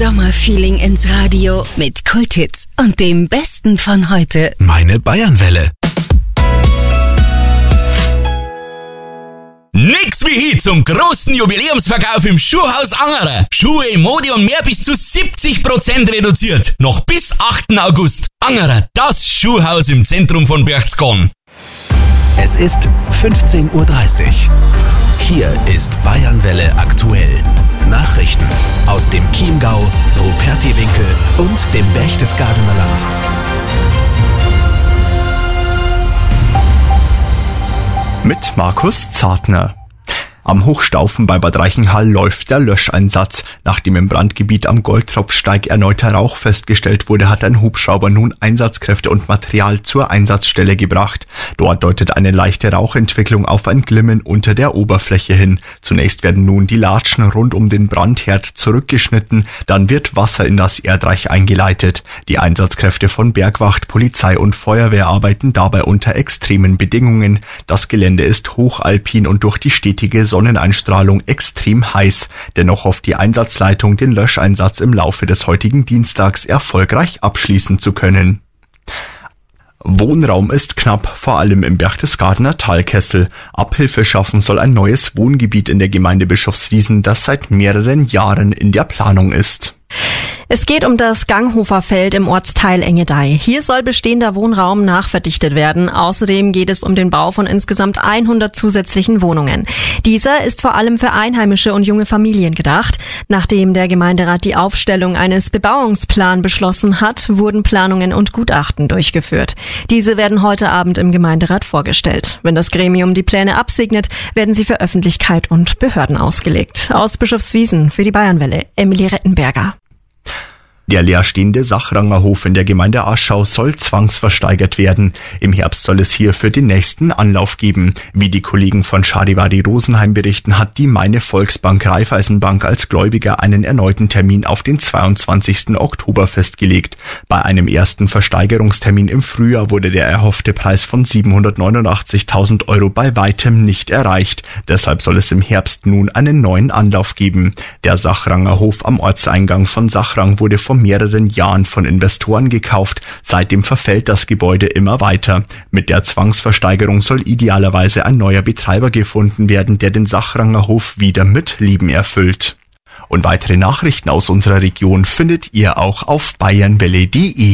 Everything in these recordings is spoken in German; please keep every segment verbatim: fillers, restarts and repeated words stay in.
Sommerfeeling ins Radio mit Kulthits und dem Besten von heute. Meine Bayernwelle. Nix wie hier zum großen Jubiläumsverkauf im Schuhhaus Angerer. Schuhe, Mode und mehr bis zu siebzig Prozent reduziert. Noch bis achten August. Angerer, das Schuhhaus im Zentrum von Berchtesgaden. Es ist fünfzehn Uhr dreißig. Hier ist Bayernwelle aktuell. Nachrichten aus dem Chiemgau, Rupertiwinkel und dem Berchtesgadener Land. Mit Markus Zartner. Am Hochstaufen bei Bad Reichenhall läuft der Löscheinsatz. Nachdem im Brandgebiet am Goldtropfsteig erneuter Rauch festgestellt wurde, hat ein Hubschrauber nun Einsatzkräfte und Material zur Einsatzstelle gebracht. Dort deutet eine leichte Rauchentwicklung auf ein Glimmen unter der Oberfläche hin. Zunächst werden nun die Latschen rund um den Brandherd zurückgeschnitten, dann wird Wasser in das Erdreich eingeleitet. Die Einsatzkräfte von Bergwacht, Polizei und Feuerwehr arbeiten dabei unter extremen Bedingungen. Das Gelände ist hochalpin und durch die stetige Sonneneinstrahlung extrem heiß. Dennoch hofft die Einsatzleitung, den Löscheinsatz im Laufe des heutigen Dienstags erfolgreich abschließen zu können. Wohnraum ist knapp, vor allem im Berchtesgadener Talkessel. Abhilfe schaffen soll ein neues Wohngebiet in der Gemeinde Bischofswiesen, das seit mehreren Jahren in der Planung ist. Es geht um das Ganghoferfeld im Ortsteil Engedei. Hier soll bestehender Wohnraum nachverdichtet werden. Außerdem geht es um den Bau von insgesamt hundert zusätzlichen Wohnungen. Dieser ist vor allem für Einheimische und junge Familien gedacht. Nachdem der Gemeinderat die Aufstellung eines Bebauungsplans beschlossen hat, wurden Planungen und Gutachten durchgeführt. Diese werden heute Abend im Gemeinderat vorgestellt. Wenn das Gremium die Pläne absegnet, werden sie für Öffentlichkeit und Behörden ausgelegt. Aus Bischofswiesen für die Bayernwelle, Emilie Rettenberger. Der leerstehende Sachranger Hof in der Gemeinde Aschau soll zwangsversteigert werden. Im Herbst soll es hierfür den nächsten Anlauf geben. Wie die Kollegen von Charivari Rosenheim berichten, hat die Meine Volksbank Raiffeisenbank als Gläubiger einen erneuten Termin auf den zweiundzwanzigsten Oktober festgelegt. Bei einem ersten Versteigerungstermin im Frühjahr wurde der erhoffte Preis von siebenhundertneunundachtzigtausend Euro bei weitem nicht erreicht. Deshalb soll es im Herbst nun einen neuen Anlauf geben. Der Sachranger Hof am Ortseingang von Sachrang wurde vor mehreren Jahren von Investoren gekauft. Seitdem verfällt das Gebäude immer weiter. Mit der Zwangsversteigerung soll idealerweise ein neuer Betreiber gefunden werden, der den Sachranger Hof wieder mit Leben erfüllt. Und weitere Nachrichten aus unserer Region findet ihr auch auf bayernwelle punkt de.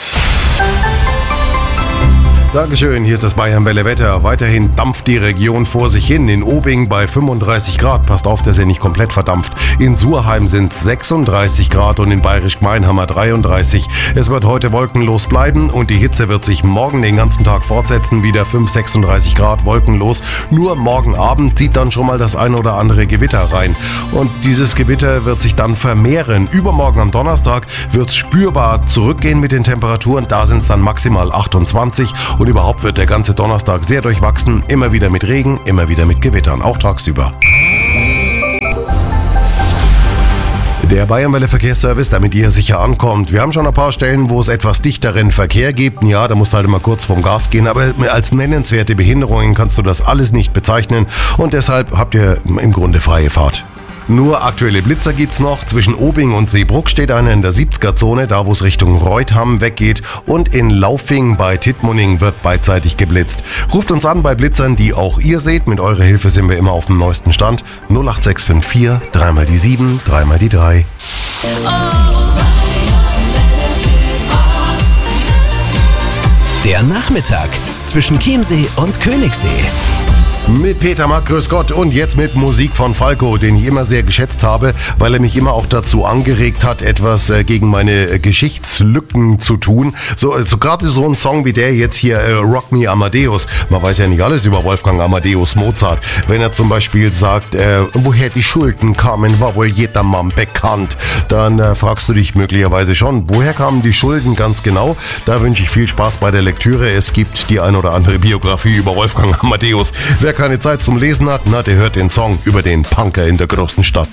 Dankeschön, hier ist das Bayernwelle Wetter. Weiterhin dampft die Region vor sich hin. In Obing bei fünfunddreißig Grad. Passt auf, dass ihr nicht komplett verdampft. In Surheim sind es sechsunddreißig Grad und in Bayerisch-Gmeinhammer dreiunddreißig. Es wird heute wolkenlos bleiben und die Hitze wird sich morgen den ganzen Tag fortsetzen. Wieder fünf, sechsunddreißig Grad wolkenlos. Nur morgen Abend zieht dann schon mal das ein oder andere Gewitter rein. Und dieses Gewitter wird sich dann vermehren. Übermorgen am Donnerstag wird es spürbar zurückgehen mit den Temperaturen. Da sind es dann maximal achtundzwanzig. Und überhaupt wird der ganze Donnerstag sehr durchwachsen, immer wieder mit Regen, immer wieder mit Gewittern, auch tagsüber. Der Bayernwelle Verkehrsservice, damit ihr sicher ankommt. Wir haben schon ein paar Stellen, wo es etwas dichteren Verkehr gibt. Ja, da musst du halt immer kurz vom Gas gehen, aber als nennenswerte Behinderungen kannst du das alles nicht bezeichnen und deshalb habt ihr im Grunde freie Fahrt. Nur aktuelle Blitzer gibt's noch. Zwischen Obing und Seebruck steht einer in der siebziger-Zone, da wo es Richtung Reutham weggeht. Und in Laufing bei Tittmoning wird beidseitig geblitzt. Ruft uns an bei Blitzern, die auch ihr seht. Mit eurer Hilfe sind wir immer auf dem neuesten Stand. null acht sechs fünf vier, drei mal die sieben, drei mal die drei. Der Nachmittag zwischen Chiemsee und Königssee. Mit Peter Mack, grüß Gott, und jetzt mit Musik von Falco, den ich immer sehr geschätzt habe, weil er mich immer auch dazu angeregt hat, etwas äh, gegen meine äh, Geschichtslücken zu tun. So, so gerade so ein Song wie der jetzt hier, äh, Rock Me Amadeus. Man weiß ja nicht alles über Wolfgang Amadeus Mozart. Wenn er zum Beispiel sagt, äh, woher die Schulden kamen, war wohl jedermann bekannt. Dann äh, fragst du dich möglicherweise schon, woher kamen die Schulden ganz genau? Da wünsche ich viel Spaß bei der Lektüre. Es gibt die ein oder andere Biografie über Wolfgang Amadeus. Wer keine Zeit zum Lesen hat, na, der hört den Song über den Punker in der großen Stadt.